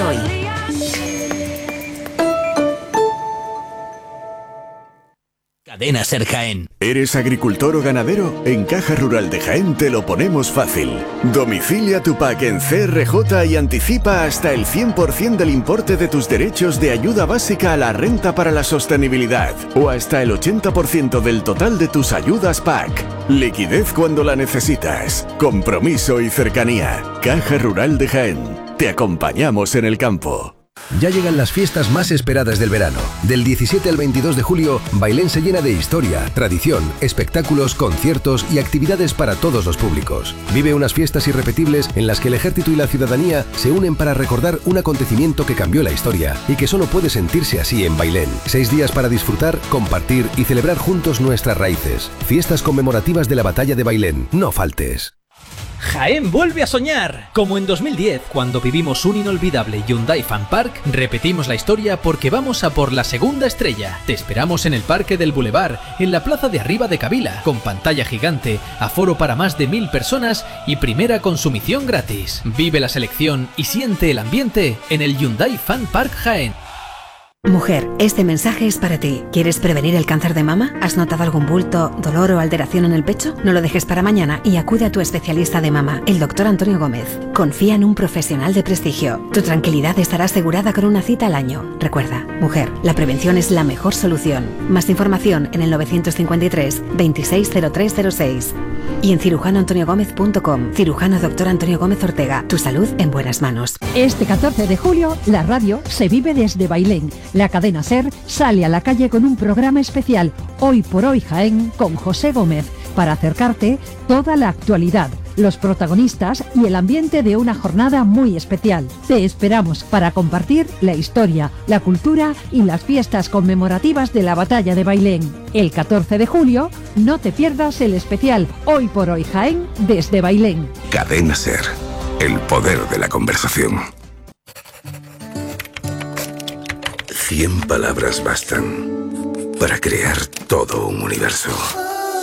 hoy. Cadena Ser Jaén. ¿Eres agricultor o ganadero? En Caja Rural de Jaén te lo ponemos fácil. Domicilia tu PAC en CRJ y anticipa hasta el 100% del importe de tus derechos de ayuda básica a la renta para la sostenibilidad o hasta el 80% del total de tus ayudas PAC. Liquidez cuando la necesitas. Compromiso y cercanía. Caja Rural de Jaén. Te acompañamos en el campo. Ya llegan las fiestas más esperadas del verano. Del 17 al 22 de julio, Bailén se llena de historia, tradición, espectáculos, conciertos y actividades para todos los públicos. Vive unas fiestas irrepetibles en las que el ejército y la ciudadanía se unen para recordar un acontecimiento que cambió la historia y que solo puede sentirse así en Bailén. 6 días para disfrutar, compartir y celebrar juntos nuestras raíces. Fiestas conmemorativas de la batalla de Bailén. No faltes. Jaén vuelve a soñar. Como en 2010, cuando vivimos un inolvidable Hyundai Fan Park, repetimos la historia porque vamos a por la segunda estrella. Te esperamos en el Parque del Boulevard, en la plaza de arriba de Cavila, con pantalla gigante, aforo para más de 1000 personas y primera consumición gratis. Vive la selección y siente el ambiente en el Hyundai Fan Park Jaén. Mujer, este mensaje es para ti. ¿Quieres prevenir el cáncer de mama? ¿Has notado algún bulto, dolor o alteración en el pecho? No lo dejes para mañana y acude a tu especialista de mama, el doctor Antonio Gómez. Confía en un profesional de prestigio. Tu tranquilidad estará asegurada con una cita al año. Recuerda, mujer, la prevención es la mejor solución. Más información en el 953 260306 y en cirujanoantoniogomez.com. Cirujano Dr. Antonio Gómez Ortega. Tu salud en buenas manos. Este 14 de julio, la radio se vive desde Bailén. La cadena SER sale a la calle con un programa especial, Hoy por Hoy Jaén, con José Gómez, para acercarte toda la actualidad, los protagonistas y el ambiente de una jornada muy especial. Te esperamos para compartir la historia, la cultura y las fiestas conmemorativas de la batalla de Bailén. El 14 de julio, no te pierdas el especial Hoy por Hoy Jaén desde Bailén. Cadena SER, el poder de la conversación. 100 palabras bastan para crear todo un universo.